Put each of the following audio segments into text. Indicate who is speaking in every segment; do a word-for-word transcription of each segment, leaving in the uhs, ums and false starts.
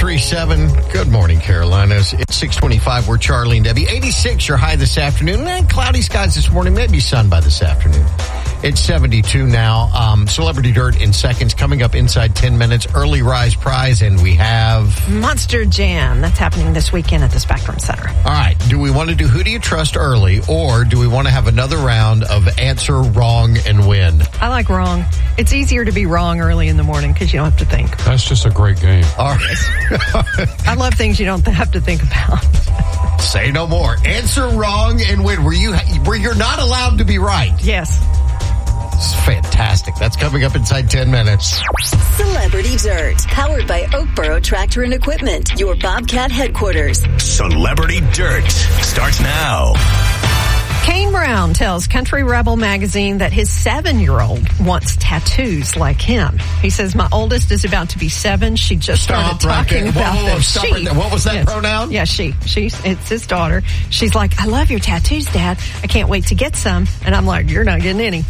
Speaker 1: three seven. Good morning, Carolinas. It's six twenty-five. We're Charlie and Debbie. eighty-six, your high this afternoon. And cloudy skies this morning. Maybe sun by this afternoon. It's seventy-two now. Um, Celebrity Dirt in seconds. Coming up inside ten minutes. Early Rise Prize. And we have...
Speaker 2: Monster Jam. That's happening this weekend at the Spectrum Center.
Speaker 1: All right. Do we want to do Who Do You Trust early? Or do we want to have another round of Answer Wrong and Win?
Speaker 2: I like wrong. It's easier to be wrong early in the morning because you don't have to think.
Speaker 3: That's just a great game.
Speaker 1: All right.
Speaker 2: I love things you don't have to think about.
Speaker 1: Say no more. Answer wrong and win. Where you where you're not allowed to be right.
Speaker 2: Yes.
Speaker 1: It's fantastic. That's coming up inside ten minutes.
Speaker 4: Celebrity Dirt, powered by Oakboro Tractor and Equipment, your Bobcat headquarters.
Speaker 5: Celebrity Dirt starts now.
Speaker 2: Kane Brown tells Country Rebel magazine that his seven-year-old wants tattoos like him. He says, my oldest is about to be seven. She just
Speaker 1: Stop
Speaker 2: started talking
Speaker 1: right
Speaker 2: about
Speaker 1: whoa, whoa, whoa,
Speaker 2: them.
Speaker 1: stop
Speaker 2: She,
Speaker 1: right there. What was that
Speaker 2: yes,
Speaker 1: pronoun?
Speaker 2: Yeah, she. She's, it's his daughter. She's like, I love your tattoos, Dad. I can't wait to get some. And I'm like, you're not getting any.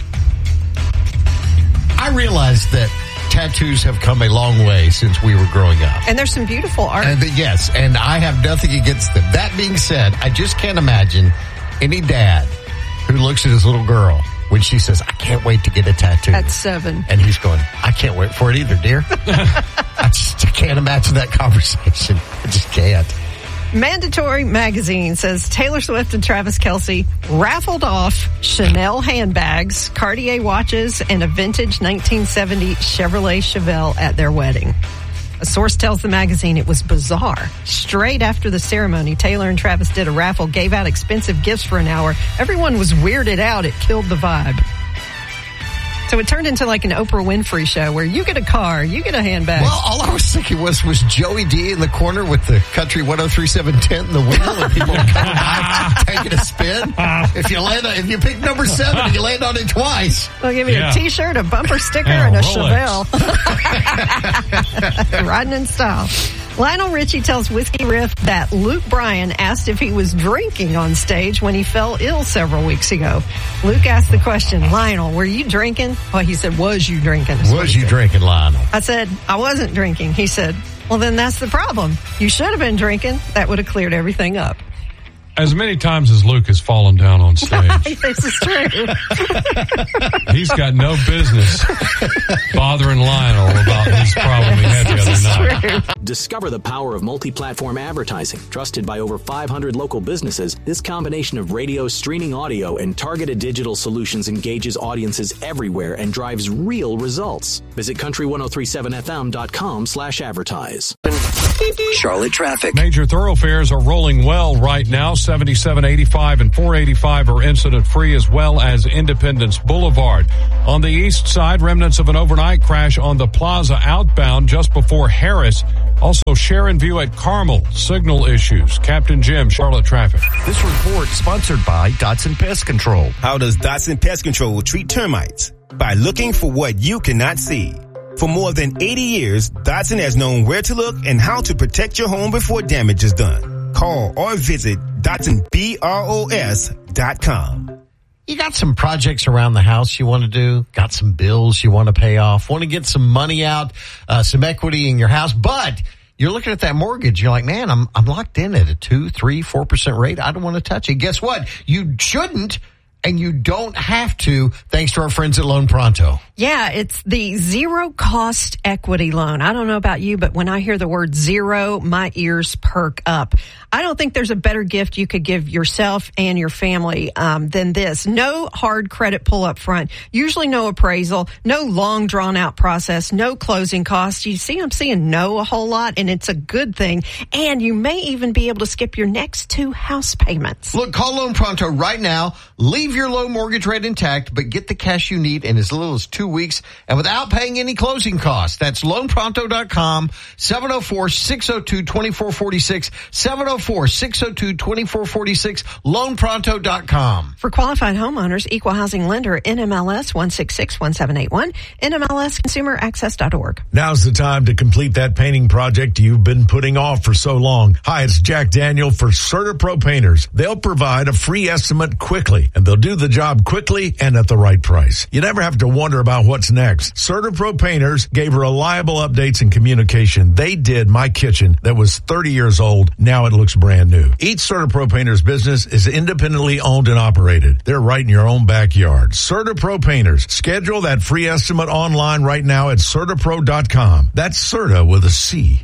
Speaker 1: I realize that tattoos have come a long way since we were growing up.
Speaker 2: And there's some beautiful art.
Speaker 1: And the, yes, and I have nothing against them. That being said, I just can't imagine any dad who looks at his little girl when she says, I can't wait to get a tattoo.
Speaker 2: At seven.
Speaker 1: And he's going, I can't wait for it either, dear. I just I can't imagine that conversation. I just can't.
Speaker 2: Mandatory Magazine says Taylor Swift and Travis Kelce raffled off Chanel handbags, Cartier watches, and a vintage nineteen seventy Chevrolet Chevelle at their wedding. A source tells the magazine it was bizarre. Straight after the ceremony, Taylor and Travis did a raffle, gave out expensive gifts for an hour. Everyone was weirded out. It killed the vibe. So it turned into like an Oprah Winfrey show where you get a car, you get a handbag.
Speaker 1: Well, all I was thinking was, was Joey D in the corner with the Country one oh three seven tent in the wheel and people coming by taking a spin? If you land on, if you pick number seven and you land on it twice.
Speaker 2: They'll give you
Speaker 3: Yeah.
Speaker 2: a t-shirt, a bumper sticker,
Speaker 3: And
Speaker 2: and
Speaker 3: a
Speaker 2: a
Speaker 3: Rolex.
Speaker 2: Chevelle. Riding in style. Lionel Richie tells Whiskey Riff that Luke Bryan asked if he was drinking on stage when he fell ill several weeks ago. Luke asked the question, Lionel, were you drinking? Well, he said, was you drinking? That's what
Speaker 1: Was
Speaker 2: he
Speaker 1: you
Speaker 2: said.
Speaker 1: drinking, Lionel?
Speaker 2: I said, I wasn't drinking. He said, well, then that's the problem. You should have been drinking. That would have cleared everything up.
Speaker 3: As many times as Luke has fallen down on stage,
Speaker 2: This is true.
Speaker 3: he's got no business bothering Lionel about his problem he had the other night.
Speaker 6: Discover the power of multi-platform advertising. Trusted by over five hundred local businesses, this combination of radio, streaming audio, and targeted digital solutions engages audiences everywhere and drives real results. Visit country ten thirty-seven f m dot com slash advertise.
Speaker 5: Charlotte traffic.
Speaker 3: Major thoroughfares are rolling well right now. seventy-seven, eighty-five, and four eighty-five are incident-free, as well as Independence Boulevard. On the east side, remnants of an overnight crash on the Plaza outbound just before Harris. Also, Sharon View at Carmel. Signal issues. Captain Jim, Charlotte traffic.
Speaker 7: This report sponsored by Dotson Pest Control.
Speaker 8: How does Dotson Pest Control treat termites? By looking for what you cannot see. For more than eighty years, Dotson has known where to look and how to protect your home before damage is done. Call or visit Dotson Bros dot com.
Speaker 1: You got some projects around the house you want to do, got some bills you want to pay off, want to get some money out, uh, some equity in your house, but you're looking at that mortgage. You're like, man, I'm, I'm locked in at a two, three, four percent rate. I don't want to touch it. Guess what? You shouldn't. And you don't have to, thanks to our friends at Loan Pronto.
Speaker 2: Yeah, it's the zero cost equity loan. I don't know about you, but when I hear the word zero, my ears perk up. I don't think there's a better gift you could give yourself and your family um, than this. No hard credit pull up front, usually no appraisal, no long drawn out process, no closing costs. You see, I'm seeing no a whole lot, and it's a good thing. And you may even be able to skip your next two house payments.
Speaker 1: Look, call Loan Pronto right now. Leave your low mortgage rate intact, but get the cash you need in as little as two weeks and without paying any closing costs. That's loan pronto dot com, seven oh four, six oh two, two four four six, seven oh four, six oh two, two four four six, loan pronto dot com.
Speaker 2: For qualified homeowners, equal housing lender, N M L S one six six one seven eight one, N M L S consumer access dot org.
Speaker 9: Now's the time to complete that painting project you've been putting off for so long. Hi, it's Jack Daniel for CertaPro Painters. They'll provide a free estimate quickly, and they'll They'll do the job quickly and at the right price. You never have to wonder about what's next. CertaPro Painters gave reliable updates and communication. They did my kitchen that was thirty years old. Now it looks brand new. Each CertaPro Painters business is independently owned and operated. They're right in your own backyard. CertaPro Painters. Schedule that free estimate online right now at CertaPro dot com. That's Certa with a C.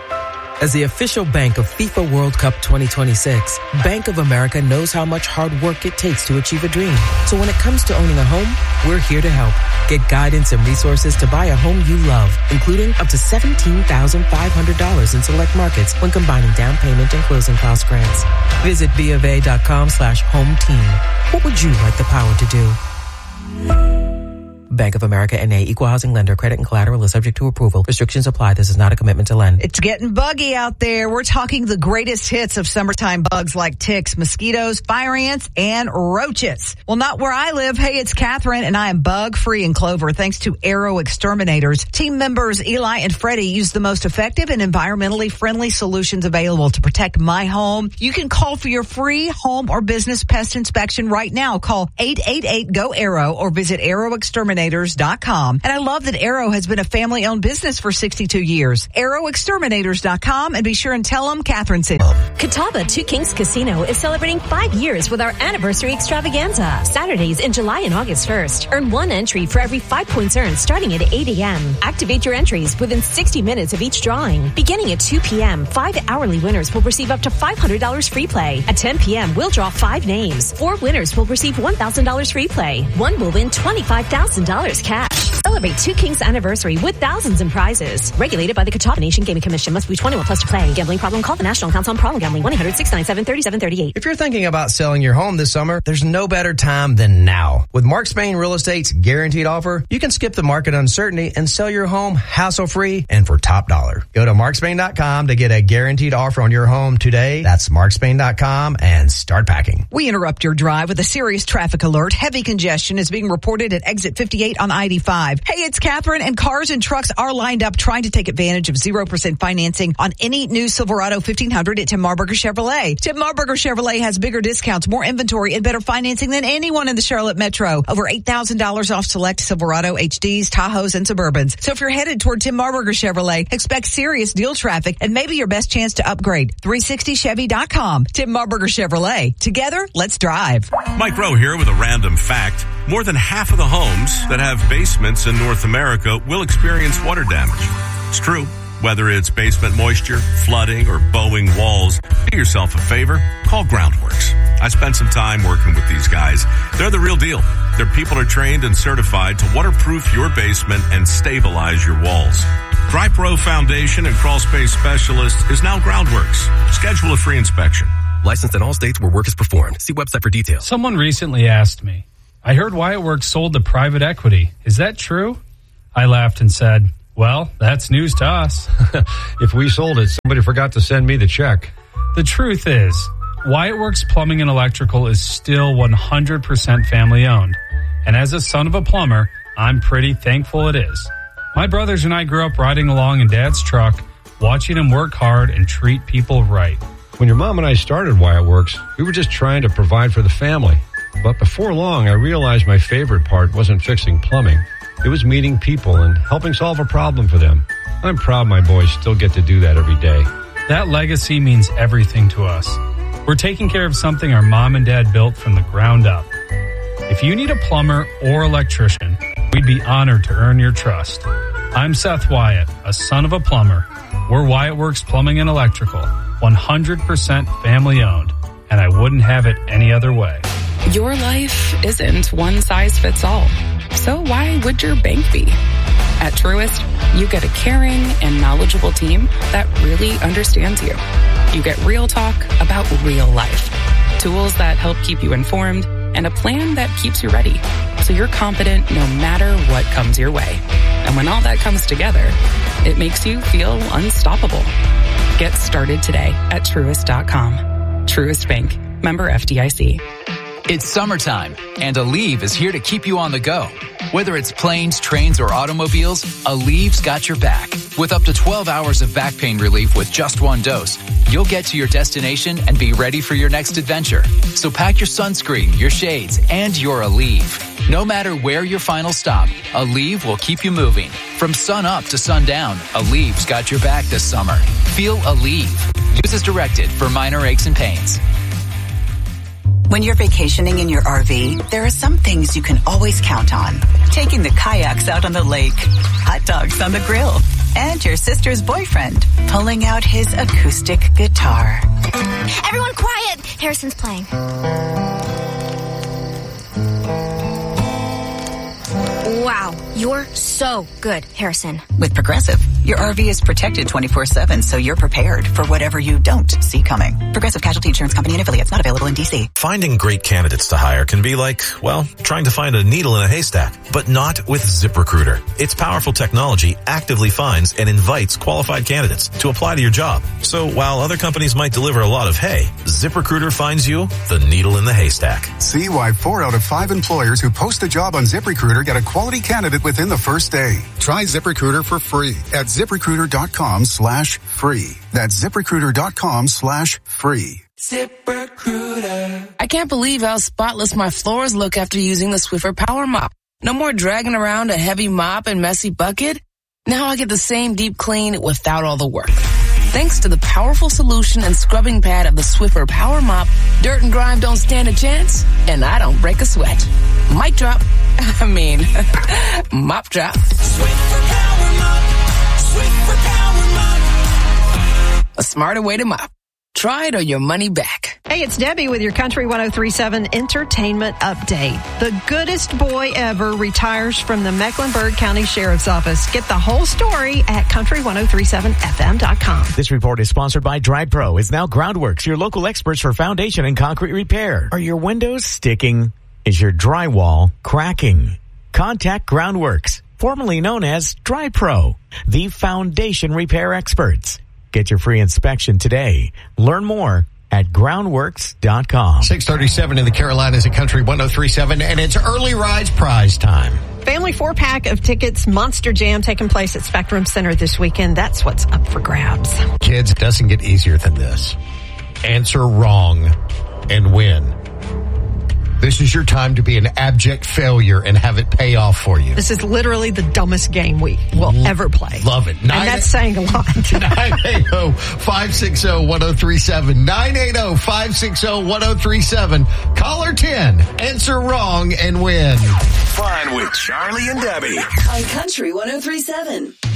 Speaker 10: As the official bank of FIFA World Cup twenty twenty-six, Bank of America knows how much hard work it takes to achieve a dream. So when it comes to owning a home, we're here to help. Get guidance and resources to buy a home you love, including up to seventeen thousand five hundred dollars in select markets when combining down payment and closing cost grants. Visit bofa.com slash home team. What would you like the power to do? Bank of America N A, Equal Housing Lender. Credit and collateral is subject to approval. Restrictions apply. This is not a commitment to lend.
Speaker 11: It's getting buggy out there. We're talking the greatest hits of summertime bugs like ticks, mosquitoes, fire ants, and roaches. Well, not where I live. Hey, it's Catherine, and I am bug-free in Clover thanks to Arrow Exterminators. Team members Eli and Freddie use the most effective and environmentally friendly solutions available to protect my home. You can call for your free home or business pest inspection right now. Call eight eight eight, G O, Arrow or visit Arrow Exterminators dot com. And I love that Arrow has been a family-owned business for sixty-two years. Arrow Exterminators dot com, and be sure and tell them Catherine said.
Speaker 12: Catawba Two Kings Casino is celebrating five years with our anniversary extravaganza. Saturdays in July and August first. Earn one entry for every five points earned starting at eight a.m. Activate your entries within sixty minutes of each drawing. Beginning at two p.m., five hourly winners will receive up to five hundred dollars free play. At ten p.m., we'll draw five names. Four winners will receive one thousand dollars free play. One will win twenty-five thousand dollars cash. Celebrate Two Kings anniversary with thousands in prizes. Regulated by the Catawba Nation Gaming Commission. Must be twenty-one plus to play. Gambling problem? Call the National Council on Problem Gambling. one eight hundred, six nine seven, three seven three eight.
Speaker 13: If you're thinking about selling your home this summer, there's no better time than now. With Mark Spain Real Estate's guaranteed offer, you can skip the market uncertainty and sell your home hassle-free and for top dollar. Go to mark spain dot com to get a guaranteed offer on your home today. That's mark spain dot com and start packing.
Speaker 11: We interrupt your drive with a serious traffic alert. Heavy congestion is being reported at exit fifty-eight on I eighty-five. Hey, it's Catherine, and cars and trucks are lined up trying to take advantage of zero percent financing on any new Silverado fifteen hundred at Tim Marburger Chevrolet. Tim Marburger Chevrolet has bigger discounts, more inventory, and better financing than anyone in the Charlotte Metro. Over eight thousand dollars off select Silverado H Ds, Tahoes, and Suburbans. So if you're headed toward Tim Marburger Chevrolet, expect serious deal traffic and maybe your best chance to upgrade. three sixty chevy dot com. Tim Marburger Chevrolet. Together, let's drive.
Speaker 14: Mike Rowe here with a random fact. More than half of the homes that have basements in North America will experience water damage. It's true. Whether it's basement moisture, flooding, or bowing walls, do yourself a favor. Call Groundworks. I spent some time working with these guys. They're the real deal. Their people are trained and certified to waterproof your basement and stabilize your walls. Dry Pro Foundation and Crawl Space Specialist is now Groundworks. Schedule a free inspection.
Speaker 15: Licensed in all states where work is performed. See website for details.
Speaker 16: Someone recently asked me, I heard Wyatt Works sold to private equity. Is that true? I laughed and said, well, that's news to us.
Speaker 3: If we sold it, somebody forgot to send me the check.
Speaker 16: The truth is, Wyatt Works Plumbing and Electrical is still one hundred percent family owned. And as a son of a plumber, I'm pretty thankful it is. My brothers and I grew up riding along in Dad's truck, watching him work hard and treat people right.
Speaker 3: When your mom and I started Wyatt Works, we were just trying to provide for the family. But before long, I realized my favorite part wasn't fixing plumbing. It was meeting people and helping solve a problem for them. I'm proud my boys still get to do that every day.
Speaker 16: That legacy means everything to us. We're taking care of something our mom and dad built from the ground up. If you need a plumber or electrician, we'd be honored to earn your trust. I'm Seth Wyatt, a son of a plumber. We're Wyatt Works Plumbing and Electrical, one hundred percent family owned, and I wouldn't have it any other way.
Speaker 17: Your life isn't one size fits all. So why would your bank be? At Truist, you get a caring and knowledgeable team that really understands you. You get real talk about real life, tools that help keep you informed, and a plan that keeps you ready, so you're confident no matter what comes your way. And when all that comes together, it makes you feel unstoppable. Get started today at Truist dot com. Truist Bank. Member F D I C.
Speaker 18: It's summertime, and Aleve is here to keep you on the go. Whether it's planes, trains, or automobiles, Aleve's got your back. With up to twelve hours of back pain relief with just one dose, you'll get to your destination and be ready for your next adventure. So pack your sunscreen, your shades, and your Aleve. No matter where your final stop, Aleve will keep you moving. From sun up to sundown, Aleve's got your back this summer. Feel Aleve. Use as directed for minor aches and pains.
Speaker 19: When you're vacationing in your R V, there are some things you can always count on. Taking the kayaks out on the lake, hot dogs on the grill, and your sister's boyfriend pulling out his acoustic guitar.
Speaker 20: Everyone quiet! Harrison's playing. Wow, you're so good, Harrison.
Speaker 19: With Progressive, your R V is protected twenty-four seven, so you're prepared for whatever you don't see coming. Progressive Casualty Insurance Company and affiliates, not available in D C.
Speaker 21: Finding great candidates to hire can be like, well, trying to find a needle in a haystack, but not with ZipRecruiter. Its powerful technology actively finds and invites qualified candidates to apply to your job. So while other companies might deliver a lot of hay, ZipRecruiter finds you the needle in the haystack.
Speaker 22: See why four out of five employers who post a job on ZipRecruiter get a quality candidate within the first day. Try ZipRecruiter for free at ZipRecruiter.com slash free. That's ZipRecruiter.com slash free.
Speaker 23: ZipRecruiter. I can't believe how spotless my floors look after using the Swiffer Power Mop. No more dragging around a heavy mop and messy bucket. Now I get the same deep clean without all the work. Thanks to the powerful solution and scrubbing pad of the Swiffer Power Mop, dirt and grime don't stand a chance, and I don't break a sweat. Mic drop. I mean, mop drop. Swiffer Power Mop. Swiffer Power Mop. A smarter way to mop. Try it or your money back.
Speaker 2: Hey, it's Debbie with your Country one oh three point seven Entertainment Update. The goodest boy ever retires from the Mecklenburg County Sheriff's Office. Get the whole story at country ten thirty-seven f m dot com.
Speaker 24: This report is sponsored by Drive Pro. Is now Groundworks, your local experts for foundation and concrete repair. Are your windows sticking? Is your drywall cracking? Contact Groundworks, formerly known as Drive Pro, the foundation repair experts. Get your free inspection today. Learn more at groundworks dot com.
Speaker 1: six thirty-seven in the Carolinas at Country one oh three point seven, and it's early rise prize time.
Speaker 2: Family four-pack of tickets, Monster Jam, taking place at Spectrum Center this weekend. That's what's up for grabs.
Speaker 1: Kids, it doesn't get easier than this. Answer wrong and win. This is your time to be an abject failure and have it pay off for you.
Speaker 2: This is literally the dumbest game we will ever play.
Speaker 1: Love it.
Speaker 2: Nine, and that's saying a lot.
Speaker 1: nine eight zero, five six zero, one zero three seven. nine eight zero, five six zero, one zero three seven. Caller ten. Answer wrong and win.
Speaker 5: Fun with Charlie and Debbie.
Speaker 4: On Country one oh three point seven.